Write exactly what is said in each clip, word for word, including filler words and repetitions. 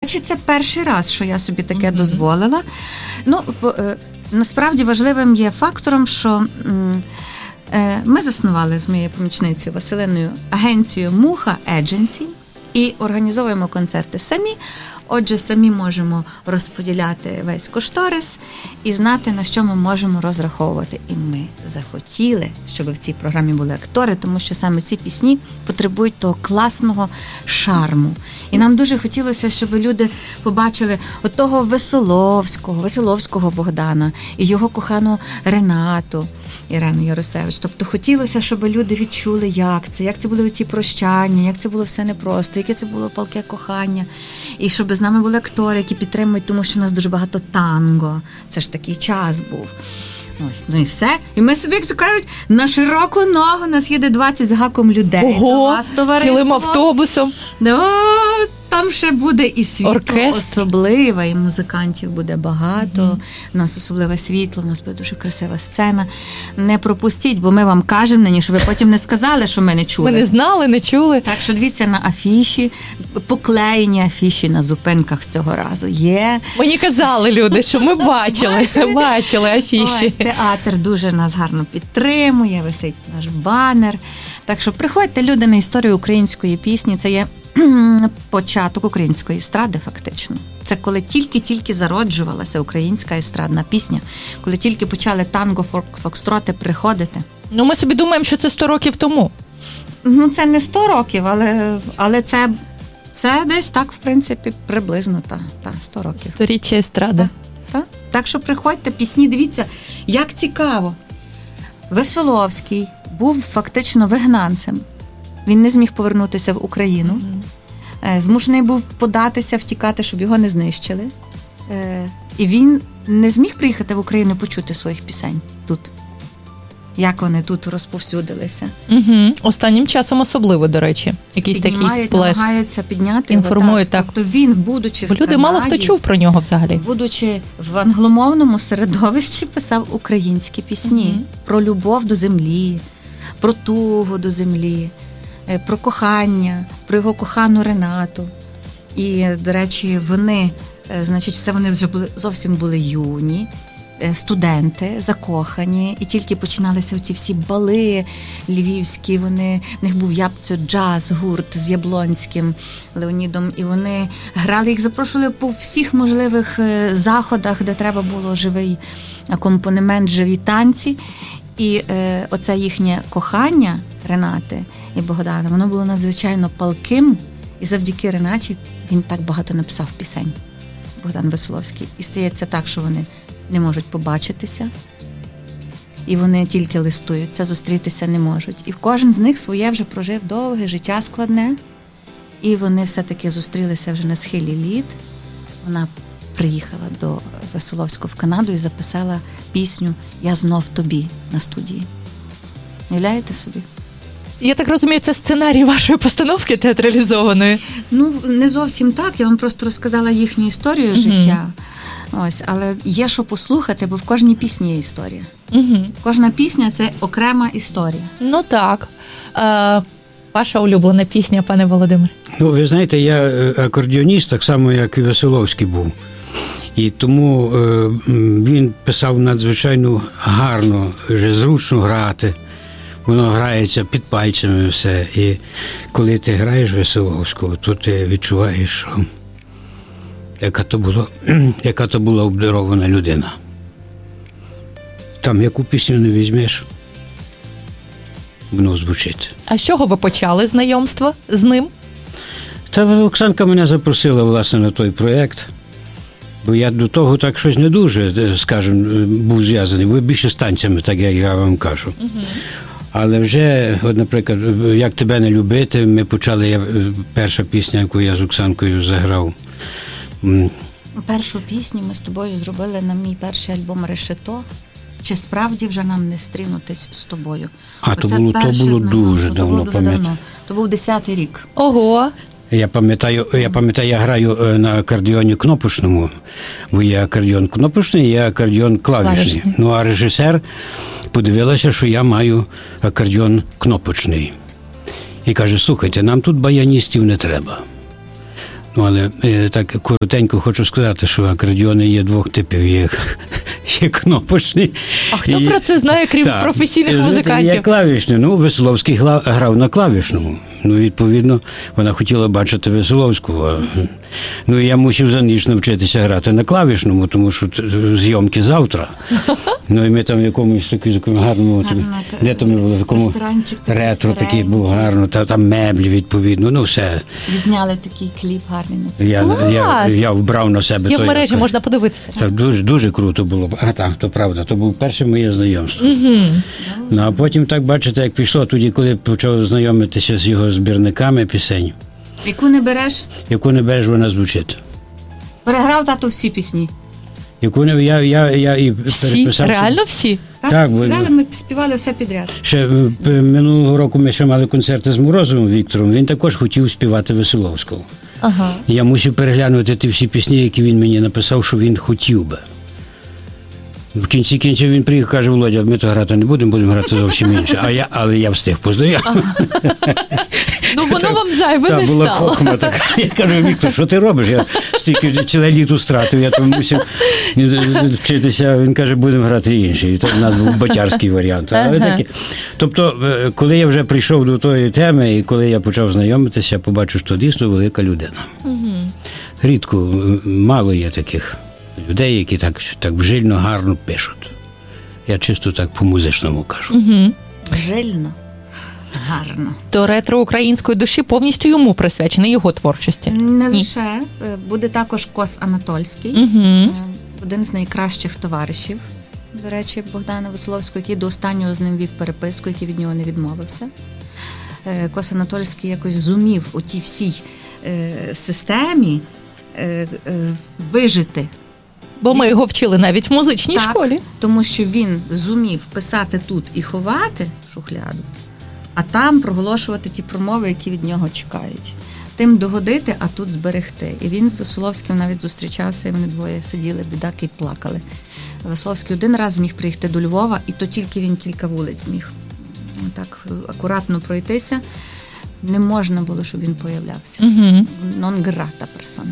речі, це перший раз, що я собі таке mm-hmm. дозволила. Ну, насправді важливим є фактором, що ми заснували з моєю помічницею Василиною агенцію Муха Едженсі і організовуємо концерти самі. Отже, самі можемо розподіляти весь кошторис і знати, на що ми можемо розраховувати. І ми захотіли, щоб в цій програмі були актори, тому що саме ці пісні потребують того класного шарму. І нам дуже хотілося, щоб люди побачили отого Веселовського, Веселовського Богдана і його кохану Ренату, Ірену Яросевич. Тобто хотілося, щоб люди відчули, як це, як це були ці прощання, як це було все непросто, яке це було палке кохання. І щоб з нами були актори, які підтримують, тому що у нас дуже багато танго. Це ж такий час був. Ось, ну і все. І ми собі, як то кажуть, на широку ногу нас їде двадцять з гаком людей. Ого, цілим автобусом. Да, там ще буде і світло оркестр особливе, і музикантів буде багато. Mm-hmm. У нас особливе світло, у нас буде дуже красива сцена. Не пропустіть, бо ми вам кажемо нині, щоб ви потім не сказали, що ми не чули. Ми не знали, не чули. Так що дивіться на афіші, поклеєні афіші на зупинках цього разу є. Мені казали люди, що ми бачили, бачили афіші. Ось, театр дуже нас гарно підтримує, висить наш банер. Так що приходьте, люди, на історію української пісні. Це є початок української естради, фактично. Це коли тільки-тільки зароджувалася українська естрадна пісня, коли тільки почали танго, фокстроти приходити. Ну, ми собі думаємо, що це сто років тому. Ну, це не сто років, але, але це, це десь так, в принципі, приблизно, та, та сто років. Сторіччя естради. Так, так. Так що приходьте, пісні, дивіться, як цікаво. Веселовський був фактично вигнанцем. Він не зміг повернутися в Україну. Mm-hmm. Змушений був податися, втікати, щоб його не знищили. І він не зміг приїхати в Україну і почути своїх пісень тут. Як вони тут розповсюдилися. Угу. Останнім часом особливо, до речі. Якийсь такий сплеск. Намагаються підняти інформують, його. Так. Так. Тобто він, будучи в Люди Канаді, мало хто чув про нього взагалі. Будучи в англомовному середовищі, писав українські пісні. Угу. Про любов до землі, про тугу до землі, про кохання, про його кохану Ренату. І, до речі, вони, значить, все вони вже були, зовсім були юні, студенти, закохані, і тільки починалися оці всі бали львівські, вони, в них був Ябцю джаз, гурт з Яблонським Леонідом, і вони грали, їх запрошували по всіх можливих заходах, де треба було живий акомпанемент, живі танці. І е, оце їхнє кохання Ренати і Богдана, воно було надзвичайно палким, і завдяки Ренаті він так багато написав пісень, Богдан Веселовський. І стається так, що вони не можуть побачитися, і вони тільки листуються, зустрітися не можуть. І кожен з них своє вже прожив довге життя складне, і вони все-таки зустрілися вже на схилі літ. Вона приїхала до Веселовського в Канаду і записала пісню «Я знов тобі» на студії. Уявляєте собі? Я так розумію, це сценарій вашої постановки театралізованої? Ну, не зовсім так. Я вам просто розказала їхню історію mm-hmm. життя. Ось, але є що послухати, бо в кожній пісні є історія. Mm-hmm. Кожна пісня – це окрема історія. Ну так. Е, ваша улюблена пісня, пане Володимире? Ну, ви знаєте, я акордіоніст, так само, як і Веселовський був. І тому е, він писав надзвичайно гарно, вже зручно грати. Воно грається під пальцями все. І коли ти граєш Веселовського, то ти відчуваєш, що яка то була, яка то була обдарована людина. Там яку пісню не візьмеш, воно звучить. А з чого ви почали знайомство з ним? Та Оксанка мене запросила, власне, на той проєкт. Бо я до того так щось не дуже, скажімо, був зв'язаний. Ви більше з танцями, так як я вам кажу. Угу. Але вже, от, наприклад, «Як тебе не любити», ми почали, я, перша пісня, яку я з Оксанкою заграв. Першу пісню ми з тобою зробили на мій перший альбом «Решето». Чи справді вже нам не стрінутись з тобою? А то було, то було дуже давно, пам'ятаю. То був десятий рік. Ого! Я пам'ятаю, я пам'ятаю, я граю на акордіоні кнопочному, бо є акордіон кнопочний, є акордіон клавішний. клавішний. Ну, а режисер подивилася, що я маю акордіон кнопочний. І каже, слухайте, нам тут баяністів не треба. Але е, так коротенько хочу сказати, що акордіони є двох типів. Є, є кнопочні. А хто і, про це знає, крім та, професійних знаєте, музикантів? Є клавішні. Ну, Веселовський гла, грав на клавішному. Ну, відповідно, вона хотіла бачити Веселовського. Ну, і я мусив за ніч навчитися грати на клавішному, тому що зйомки завтра. Ну, і ми там в якомусь такому гарному, там, де там ми були, в якому ретро такий був гарно, та, там меблі, відповідно, ну, все. Зняли такий кліп гарний на цю. Я, я, я вбрав на себе. Є той, в мережі, як, можна подивитися. це дуже, дуже круто було. А так, то правда, то був перше моє знайомство. Угу. Ну, а потім так, бачите, як пішло, тоді, коли почав знайомитися з його збірниками пісень, Яку не береш? яку не береш, вона звучить. Переграв тато всі пісні. Яку не, я, я, я і Всі? переписав. Реально всі? Так, Так, бо- сідали, ми співали все підряд. Ще е, минулого року ми ще мали концерти з Морозовим Віктором, він також хотів співати Веселовського. Ага. Я мусив переглянути ті всі пісні, які він мені написав, що він хотів би. В кінці кінців він приїхав, каже: Володя, ми то грати не будемо, будемо грати зовсім інше. А я, але я встиг познайомити. Ну, воно вам зайве Та не була стало. хохма така. Я кажу: Віктор, що ти робиш? Я стільки ціле літо стратив, я там мусив вчитися. Він каже: будемо грати інший. І це в нас був батярський варіант. Але Ага. такі. Тобто, е, коли я вже прийшов до тої теми, і коли я почав знайомитися, я побачив, що дійсно велика людина. Рідко, е, мало є таких людей, які так, так вжильно, гарно пишуть. Я чисто так по-музичному кажу. Угу. Жильно. Гарно. То ретро української душі повністю йому присвячений, його творчості. Не Ні. лише. Е, Буде також Кос Анатольський. Угу. Е, Один з найкращих товаришів, до речі, Богдана Веселовського, який до останнього з ним вів переписку, який від нього не відмовився. Е, Кос Анатольський якось зумів у тій всій е, системі е, е, вижити. Бо ми його вчили навіть в музичній Так, школі. тому що він зумів писати тут і ховати в шухляду, а там проголошувати ті промови, які від нього чекають. Тим догодити, а тут зберегти. І він з Веселовським навіть зустрічався, і вони двоє сиділи, бідаки, і плакали. Веселовський один раз зміг приїхати до Львова, і то тільки він кілька вулиць зміг так акуратно пройтися. Не можна було, щоб він появлявся. Угу. Нон-грата персона.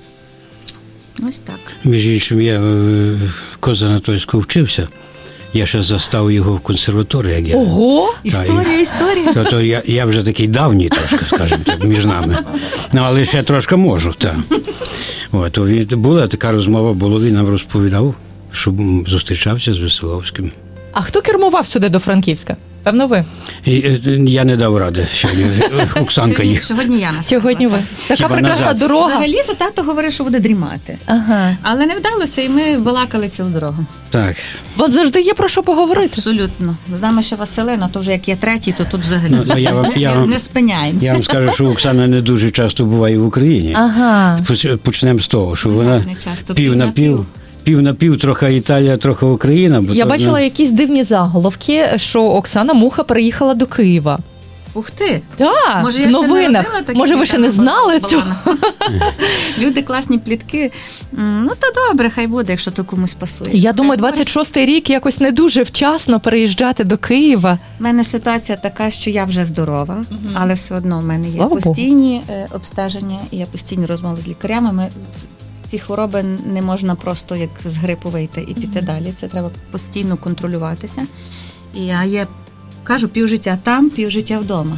Ось так. Між іншим, я е, Коза Анатольського вчився. Я ще застав його в консерваторії. Як я. Ого! Історія, історія. То, то я, я вже такий давній трошки, скажімо так, між нами. Ну, але ще трошки можу, так. От, то він, була така розмова, було, він нам розповідав, що зустрічався з Веселовським. А хто кермував сюди до Франківська? Певно, ви. І, е, я не дав ради сьогодні. Оксанка Сьогодні, їх. сьогодні я нас Сьогодні ви. сказала. Така Хіба прекрасна назад? дорога. Взагалі-то тато говорив, що буде дрімати. Ага. Але не вдалося, і ми балакали цілу дорогу. Так. Вам завжди є про що поговорити. Абсолютно. З нами ще Василина, то вже як є третій, то тут взагалі Ну, я вам- не, я не, вам- не спиняємося. Я вам скажу, що Оксана не дуже часто буває в Україні. Ага. Почнемо з того, що вона Не часто, пів пів на на пів, пів. пів на пів, трохи Італія, трохи Україна. Бо Я то, бачила ну, якісь дивні заголовки, що Оксана Муха переїхала до Києва. Ух ти! Так, Може, в я ще не новинах. робила таких Може, ви ще не вітань на знали баланах? цього? Люди класні плітки. М, Ну, та добре, хай буде, якщо то комусь пасує. Я думаю, Хай двадцять шостий рік якось не дуже вчасно переїжджати до Києва. У мене ситуація така, що я вже здорова, але все одно в мене є Слава Богу. постійні е, обстеження, і є постійні розмови з лікарями. Ми ці хвороби не можна просто як з грипу вийти і піти далі. Це треба постійно контролюватися. І я є, кажу, півжиття там, півжиття вдома.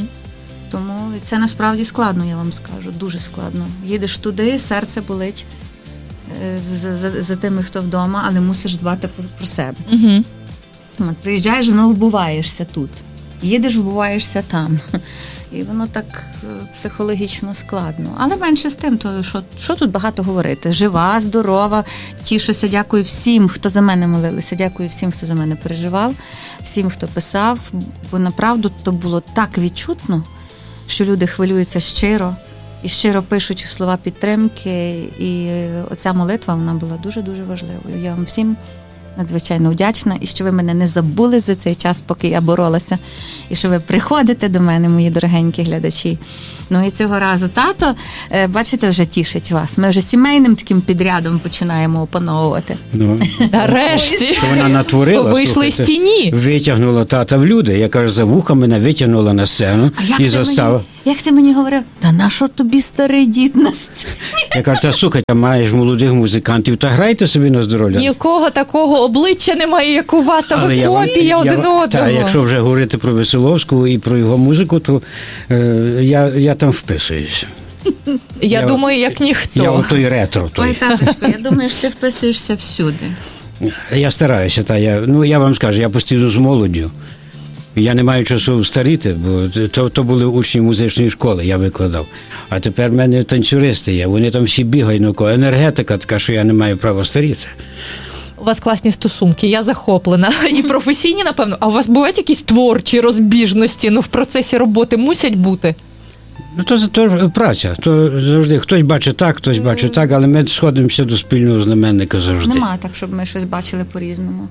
Тому це насправді складно, я вам скажу, дуже складно. Їдеш туди, серце болить е, за, за, за тими, хто вдома, але мусиш дбати про- про себе. Угу. От, приїжджаєш, знову вбуваєшся тут. Їдеш, вбуваєшся там. І воно так е, психологічно складно. Але менше з тим, то що, що тут багато говорити? Жива, здорова, тішуся, дякую всім, хто за мене молилися, дякую всім, хто за мене переживав, всім, хто писав, бо направду то було так відчутно, що люди хвилюються щиро і щиро пишуть слова підтримки. І оця молитва, вона була дуже-дуже важливою. Я вам всім надзвичайно вдячна, і що ви мене не забули за цей час, поки я боролася, і що ви приходите до мене, мої дорогенькі глядачі. Ну і цього разу тато, е, бачите, вже тішить вас. Ми вже сімейним таким підрядом починаємо опановувати. ну, Нарешті. то вона натворила. Вийшли з слухайте, тіні. Витягнула тата в люди. Я кажу, за вуха мене витягнула на сцену А як і ти застала. мені, Як ти мені говорив, та на що тобі старий дід на сцені? Я кажу, та слухай, та маєш молодих музикантів, та грайте собі на здоров'я. Нікого такого обличчя немає, як у вас, та ви копія один одного. Та, якщо вже говорити про Веселовського і про його музику, то е, я, я там вписуюся. Я, я думаю, як ніхто. Я отой ретро. Той. Ой, таточко, я думаю, що ти вписуєшся всюди. Я стараюся, та я, ну я вам скажу, я постійно з молоддю. Я не маю часу старіти, бо то, то були учні музичної школи, я викладав. А тепер в мене танцюристи є, вони там всі бігають навколо. Енергетика така, що я не маю права старіти. У вас класні стосунки, я захоплена. І професійні, напевно. А у вас бувають якісь творчі розбіжності, ну в процесі роботи мусять бути? Ну, то, то праця, то завжди хтось бачить так, хтось бачить так, але ми сходимося до спільного знаменника завжди. Нема так, щоб ми щось бачили по-різному.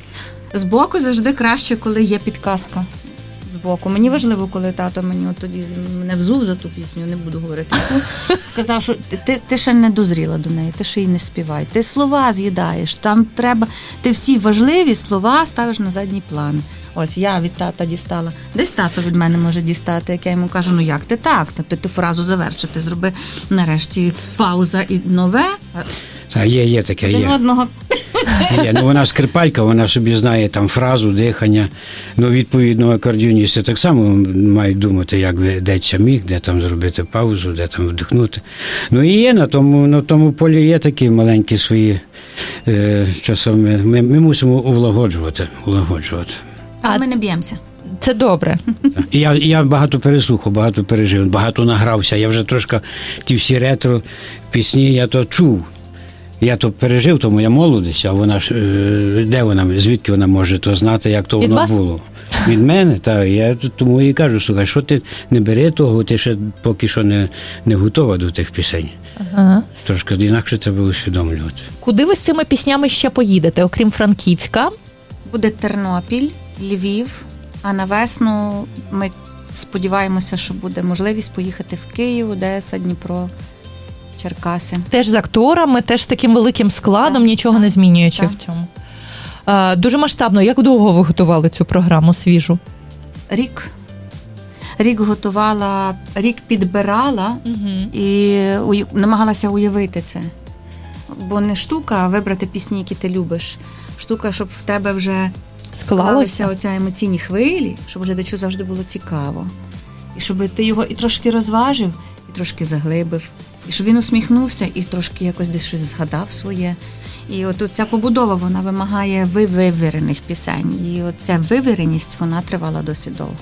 Збоку завжди краще, коли є підказка. Збоку. Мені важливо, коли тато мені от тоді мене взув за ту пісню, не буду говорити. Сказав, що ти, ти ще не дозріла до неї, ти ще її не співай. Ти слова з'їдаєш, там треба, ти всі важливі слова ставиш на задній план. Ось я від тата дістала. Десь тато від мене може дістати, як я йому кажу, ну як ти так? Тобто ти фразу завершити, зроби нарешті пауза і нове. А є, є таке, є. Один одного. Є. Ну, вона скрипалька, вона собі знає там фразу, дихання. Ну, відповідно, акордіоністи так само мають думати, як ведеться міг, де там зробити паузу, де там вдихнути. Ну, і є на тому, на тому полі є такі маленькі свої е, часом. Ми, ми мусимо улагоджувати, улагоджувати. А ми не б'ємося. Це добре. І я, я багато переслухав, багато пережив, багато награвся. Я вже трошки ті всі ретро пісні, я то чув. Я то пережив, то моя молодість, а вона ж, де вона, звідки вона може то знати, як то Від воно вас? було. Від мене, так. Я тому і кажу, слухай, що ти не бери того, ти ще поки що не, не готова до тих пісень. Ага. Трошки інакше треба усвідомлювати. Куди ви з цими піснями ще поїдете, окрім Франківська? Буде Тернопіль, Львів, а на весну ми сподіваємося, що буде можливість поїхати в Київ, Одеса, Дніпро, Черкаси. Теж з акторами, теж з таким великим складом, Так, нічого так, не змінюючи так. в цьому. А, дуже масштабно. Як довго ви готували цю програму свіжу? Рік. Рік готувала, рік підбирала Угу. і уй- намагалася уявити це. Бо не штука вибрати пісні, які ти любиш. Штука, щоб в тебе вже склалися Склалося? оця емоційні хвилі, щоб глядачу завжди було цікаво. І щоб ти його і трошки розважив, і трошки заглибив. І щоб він усміхнувся і трошки якось десь щось згадав своє. І от ця побудова, вона вимагає вивірених пісень. І от ця вивіреність, вона тривала досить довго.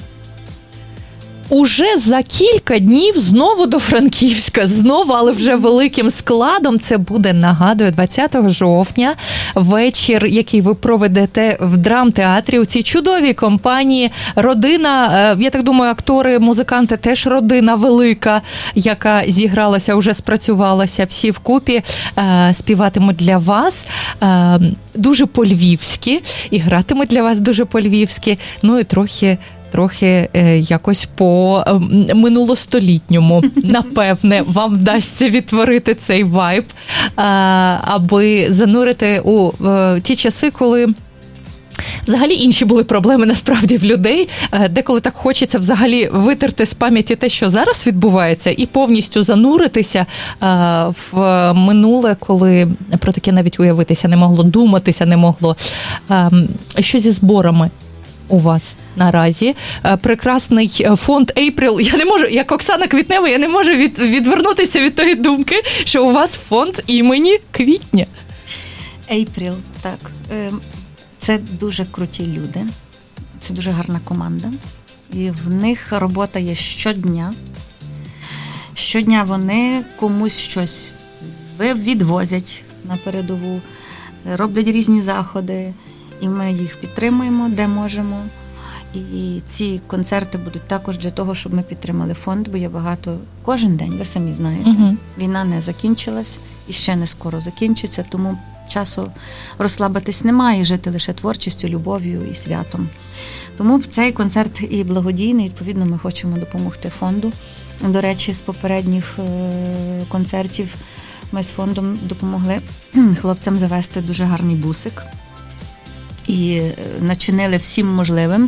Уже за кілька днів знову до Франківська, знову, але вже великим складом. Це буде, нагадую, двадцятого жовтня, вечір, який ви проведете в драмтеатрі у цій чудовій компанії. Родина, я так думаю, актори, музиканти теж родина велика, яка зігралася, вже спрацювалася, всі вкупі е, співатимуть для вас е, дуже по-львівськи і гратимуть для вас дуже по-львівськи, ну і трохи Трохи е, якось по е, минулостолітньому, напевне, вам вдасться відтворити цей вайб, е, аби занурити у е, ті часи, коли взагалі інші були проблеми насправді в людей. Е, деколи так хочеться взагалі витерти з пам'яті те, що зараз відбувається, і повністю зануритися е, в минуле, коли про таке навіть уявитися не могло, думатися не могло. Е, що зі зборами у вас наразі? Прекрасний фонд April. Я не можу, як Оксана Квітнева, я не можу від, відвернутися від тої думки, що у вас фонд імені Квітня. April, так. Це дуже круті люди. Це дуже гарна команда. І в них робота є щодня. Щодня вони комусь щось відвозять на передову, роблять різні заходи. І ми їх підтримуємо, де можемо. І ці концерти будуть також для того, щоб ми підтримали фонд, бо є багато кожен день, ви самі знаєте. Угу. Війна не закінчилась і ще не скоро закінчиться, тому часу розслабитись немає, жити лише творчістю, любов'ю і святом. Тому цей концерт і благодійний, відповідно, ми хочемо допомогти фонду. До речі, з попередніх концертів ми з фондом допомогли хлопцям завести дуже гарний бусик. І начинили всім можливим,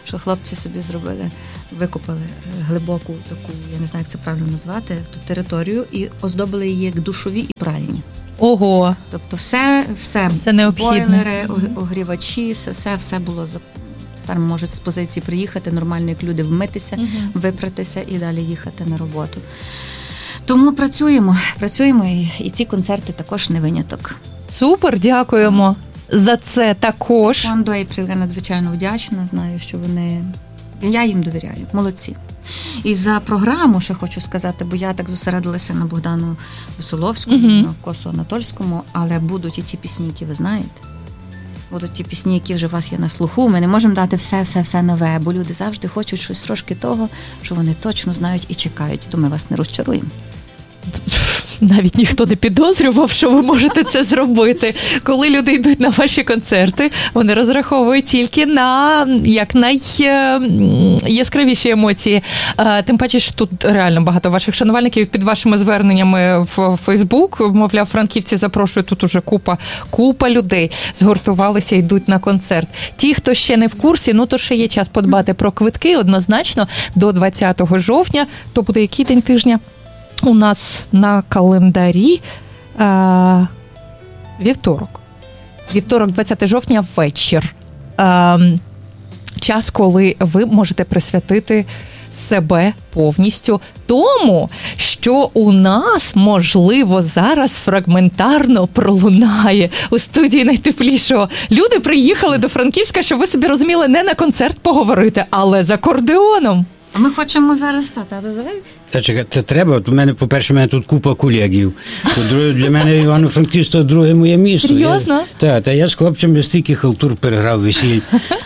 що хлопці собі зробили, викопали глибоку таку, я не знаю, як це правильно назвати, ту територію і оздобили її як душові і пральні. Ого. Тобто все, все, все необхідне. Бойлери, огрівачі, все, все, все було за. Тепер можуть з позиції приїхати нормально, як люди, вмитися, uh-huh. випратися і далі їхати на роботу. Тому працюємо, працюємо, і, і ці концерти також не виняток. Супер, дякуємо за це також. Фонду April я надзвичайно вдячна, знаю, що вони, я їм довіряю, молодці. І за програму ще хочу сказати, бо я так зосередилася на Богдану Веселовському, uh-huh. на Косу Анатольському, але будуть і ті пісні, які ви знаєте. Будуть ті пісні, які вже у вас є на слуху. Ми не можемо дати все-все-все нове, бо люди завжди хочуть щось трошки того, що вони точно знають і чекають, то ми вас не розчаруємо. Навіть ніхто не підозрював, що ви можете це зробити. Коли люди йдуть на ваші концерти, вони розраховують тільки на як найяскравіші емоції. Тим паче, що тут реально багато ваших шанувальників під вашими зверненнями в Фейсбук, мовляв, франківці запрошують, тут уже купа, купа людей згуртувалися і йдуть на концерт. Ті, хто ще не в курсі, ну то ще є час подбати про квитки однозначно до двадцятого жовтня. То буде який день тижня? У нас на календарі е, вівторок. Вівторок, двадцятого жовтня, вечір. Е, час, коли ви можете присвятити себе повністю тому, що у нас, можливо, зараз фрагментарно пролунає у студії найтеплішого. Люди приїхали до Франківська, щоб ви собі розуміли, не на концерт поговорити, але з акордеоном. Ми хочемо зараз стати, давай. Та чекай, це треба. От у мене, по-перше, у мене тут купа колегів. По-друге, для мене Івано-Франківськ – це друге моє місто. Серйозно? Так, та я з хлопцями стільки халтур переграв весіль.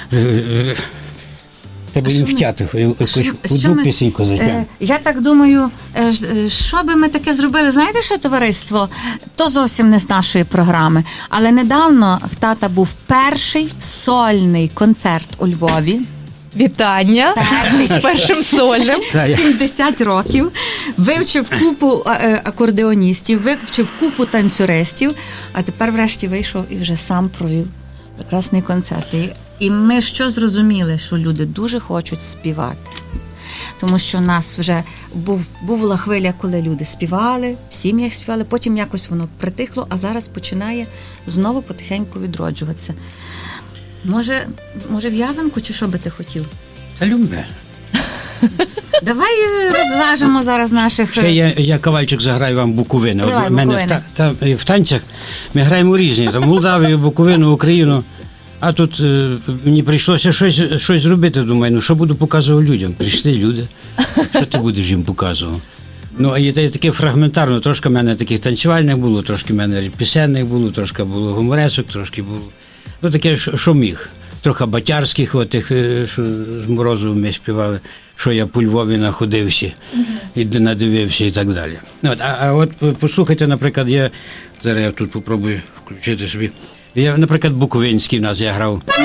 Треба їм втяти, якусь одну пісеньку затягнути. Я так думаю, що би ми таке зробили, знаєте, що товариство? То зовсім не з нашої програми. Але недавно в тата був перший сольний концерт у Львові. Вітання з першим сольним. сімдесят років. Вивчив купу акордеоністів, вивчив купу танцюристів, а тепер врешті вийшов і вже сам провів прекрасний концерт. І ми що зрозуміли, що люди дуже хочуть співати. Тому що у нас вже був, була хвиля, коли люди співали, в сім'ях співали, потім якось воно притихло, а зараз починає знову потихеньку відроджуватися. Може, може в'язанку, чи що би ти хотів? Та любе. Давай розважимо зараз наших... Ще я, я кавальчик заграю вам Буковину. Давай, У мене в, та, та, в танцях ми граємо різні. Там Молдавію, Буковину, Україну. А тут е, мені прийшлося щось, щось зробити. Думаю, ну що буду показувати людям? Прийшли люди. Що ти будеш їм показувати? Ну, і таке фрагментарно. Трошки в мене таких танцювальних було, трошки в мене пісенних було, трошки було гуморесок, трошки було... Ну, таке, що міг. Трохи батярських, отих, що з Морозовим ми співали, що я по Львові находився, uh-huh. і надивився і так далі. От, а, а от послухайте, наприклад, я, зараз я тут попробую включити собі, я, наприклад, Буковинський в нас я грав.